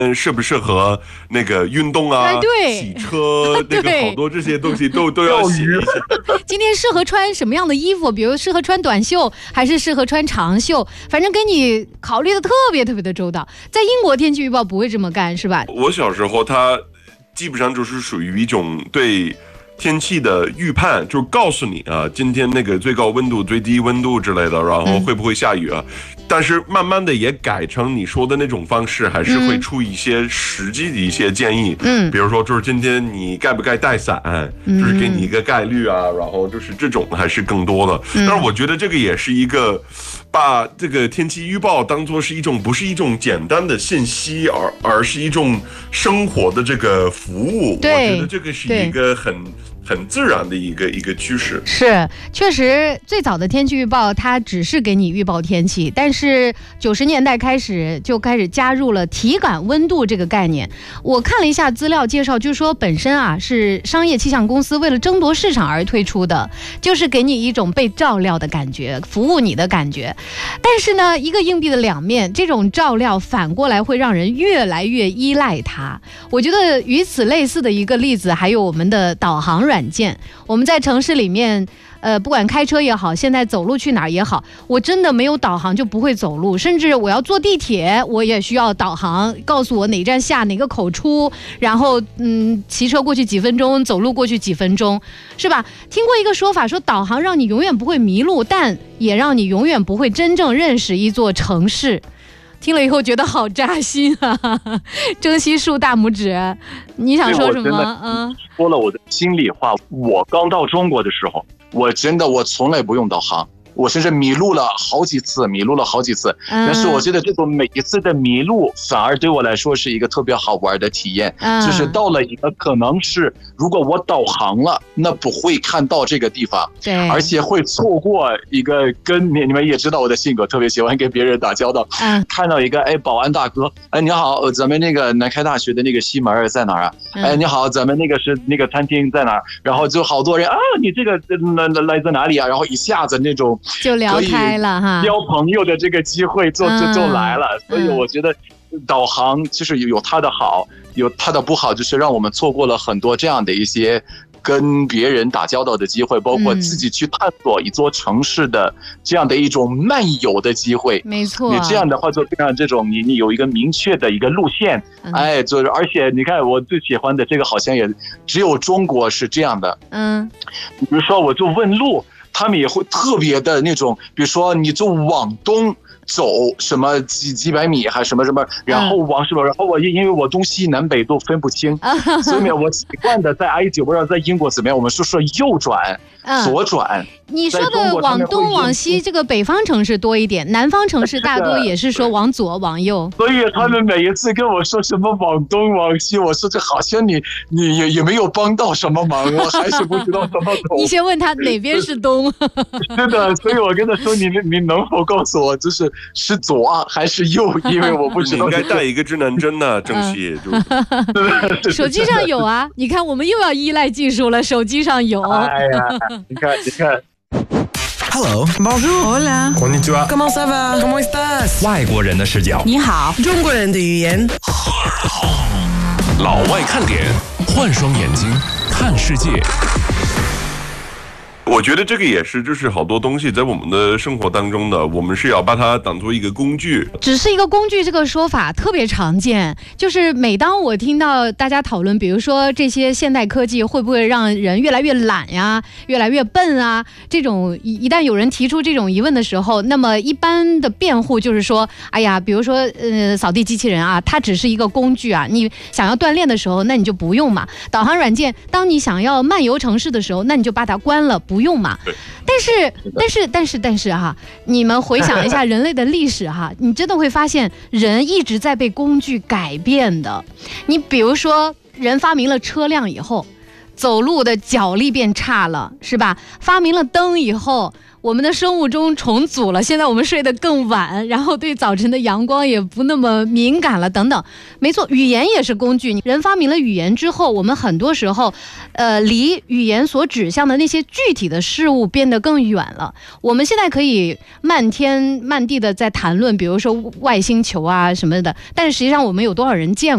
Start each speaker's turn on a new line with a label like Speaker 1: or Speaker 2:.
Speaker 1: 适不适合那个运动啊，
Speaker 2: 对，
Speaker 1: 洗车那个好多这些东西都要写一下。
Speaker 2: 今天适合穿什么样的衣服？比如适合穿短袖，还是适合穿长袖？反正给你考虑的特别的周到。在英国天气预报不会这么干，是吧？
Speaker 1: 我小时候，它基本上就是属于一种对天气的预判，就告诉你啊，今天那个最高温度、最低温度之类的，然后会不会下雨啊？但是慢慢的也改成你说的那种方式，还是会出一些实际的一些建议。比如说就是今天你该不该带伞，就是给你一个概率啊，然后就是这种还是更多的。但是我觉得这个也是一个把这个天气预报当作是一种不是一种简单的信息，而是一种生活的这个服务。我觉得这个是一个很自然的一个趋势。
Speaker 2: 是，确实最早的天气预报它只是给你预报天气，但是90年代开始就开始加入了体感温度这个概念。我看了一下资料介绍，就是说本身啊是商业气象公司为了争夺市场而推出的，就是给你一种被照料的感觉，服务你的感觉。但是呢，一个硬币的两面，这种照料反过来会让人越来越依赖它。我觉得与此类似的一个例子还有我们的导航软件。我们在城市里面不管开车也好，现在走路去哪儿也好，我真的没有导航就不会走路，甚至我要坐地铁我也需要导航告诉我哪站下哪个口出，然后骑车过去几分钟，走路过去几分钟，是吧？听过一个说法说导航让你永远不会迷路，但也让你永远不会真正认识一座城市。听了以后觉得好扎心啊！征西竖大拇指，你想说什么？
Speaker 3: 说了我的心里话。我刚到中国的时候，我从来不用导航，我甚至迷路了好几次。但是我觉得这种每一次的迷路，反而对我来说是一个特别好玩的体验。就是到了一个可能是，如果我导航了，那不会看到这个地方，
Speaker 2: 对，
Speaker 3: 而且会错过一个跟你们也知道我的性格，特别喜欢跟别人打交道。看到一个保安大哥，你好，咱们那个南开大学的那个西门在哪儿啊？你好，咱们那个是那个餐厅在哪儿？然后就好多人啊，你这个来自哪里啊？然后一下子那种
Speaker 2: 就聊开了哈，
Speaker 3: 交朋友的这个机会就来了。所以我觉得导航就是有它的好，有它的不好，就是让我们错过了很多这样的一些跟别人打交道的机会，包括自己去探索一座城市的这样的一种漫游的机会。
Speaker 2: 没错，
Speaker 3: 你这样的话就让这种你有一个明确的一个路线，就是而且你看我最喜欢的这个好像也只有中国是这样的。比如说我就问路，他们也会特别的那种，比如说你就往东走什么几百米还什么，然后往什么，然后我因为我东西南北都分不清，所以我习惯的在埃及，不知道在英国怎么样，我们是说右转、左转。
Speaker 2: 你说的往东往西，这个北方城市多一点，南方城市大多也是说往左往右。
Speaker 3: 所以他们每一次跟我说什么往东往西，我说这好像你也没有帮到什么忙，我还是不知道怎么走。
Speaker 2: 你先问他哪边是东。
Speaker 3: 是的，所以我跟他说你能否告诉我，是左还是右？因为我不知道。
Speaker 1: 你应该带一个指南针呢，正西。
Speaker 2: 手机上有啊，你看我们又要依赖技术了，手机上有。
Speaker 3: 哎呀，你看。
Speaker 4: Hello, bonjour, hola, konnichiwa, comment ça va, comment estás？ 外国人的视角，
Speaker 5: 你好，
Speaker 6: 中国人的语言。
Speaker 7: 老外看点，换双眼睛看世界。
Speaker 1: 我觉得这个也是，就是好多东西在我们的生活当中的，我们是要把它当做一个工具。
Speaker 2: 只是一个工具这个说法特别常见，就是每当我听到大家讨论，比如说这些现代科技会不会让人越来越懒呀，越来越笨啊，这种一旦有人提出这种疑问的时候，那么一般的辩护就是说，哎呀，比如说扫地机器人啊，它只是一个工具啊，你想要锻炼的时候，那你就不用嘛。导航软件，当你想要漫游城市的时候，那你就把它关了，不用嘛。但是哈，你们回想一下人类的历史哈，你真的会发现人一直在被工具改变的。你比如说，人发明了车辆以后，走路的脚力变差了，是吧？发明了灯以后，我们的生物钟重组了，现在我们睡得更晚，然后对早晨的阳光也不那么敏感了，等等。没错，语言也是工具。人发明了语言之后，我们很多时候，离语言所指向的那些具体的事物变得更远了。我们现在可以漫天漫地的在谈论，比如说外星球啊什么的，但是实际上我们有多少人见过？